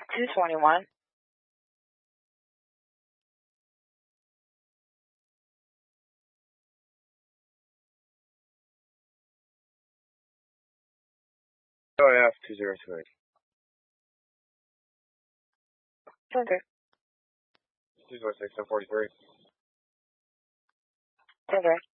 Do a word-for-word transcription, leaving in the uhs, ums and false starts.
two twenty-one. O F two zero two eight. Okay. two zero six and forty-three. Okay.